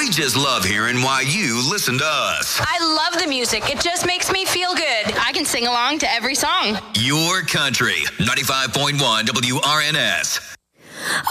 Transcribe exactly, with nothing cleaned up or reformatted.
We just love hearing why you listen to us. I love the music. It just makes me feel good. I can sing along to every song. Your country, ninety-five point one W R N S.